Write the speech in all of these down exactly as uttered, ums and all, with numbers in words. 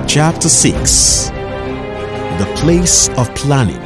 Chapter six. The Place of Planning.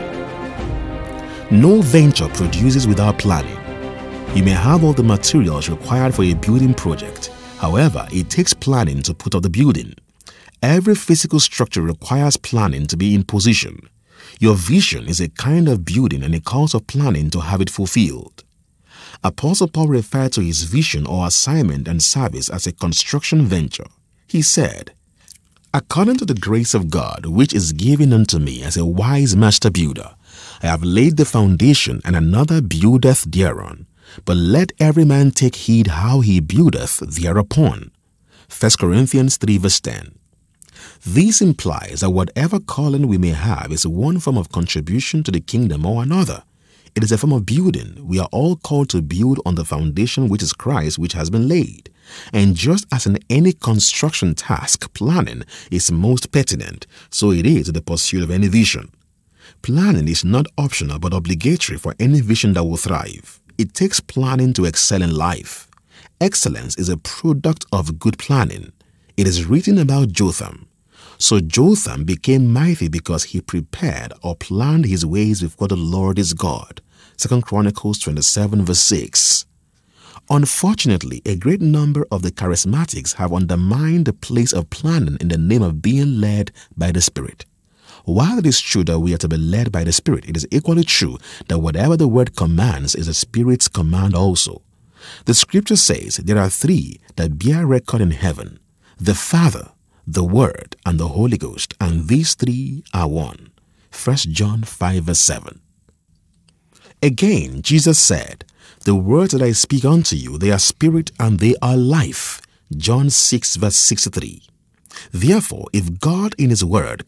No venture produces without planning. You may have all the materials required for a building project. However, it takes planning to put up the building. Every physical structure requires planning to be in position. Your vision is a kind of building and it calls for planning to have it fulfilled. Apostle Paul referred to his vision or assignment and service as a construction venture. He said, "According to the grace of God, which is given unto me as a wise master builder, I have laid the foundation, and another buildeth thereon. But let every man take heed how he buildeth thereupon." First Corinthians three verse ten. This implies that whatever calling we may have is one form of contribution to the kingdom or another. It is a form of building. We are all called to build on the foundation which is Christ, which has been laid. And just as in any construction task, planning is most pertinent, so it is the pursuit of any vision. Planning is not optional but obligatory for any vision that will thrive. It takes planning to excel in life. Excellence is a product of good planning. It is written about Jotham. So Jotham became mighty because he prepared or planned his ways before the Lord his God. Second Chronicles twenty-seven verse six. Unfortunately, a great number of the charismatics have undermined the place of planning in the name of being led by the Spirit. While it is true that we are to be led by the Spirit, it is equally true that whatever the Word commands is the Spirit's command also. The Scripture says there are three that bear record in heaven: the Father, the Word, and the Holy Ghost, and these three are one. First John five verse seven. Again, Jesus said, "The words that I speak unto you, they are spirit and they are life." John six verse sixty-three. Therefore, if God in His Word